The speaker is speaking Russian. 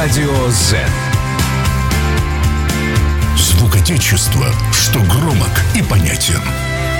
Радио Z. Звук Отечества, что громок и понятен.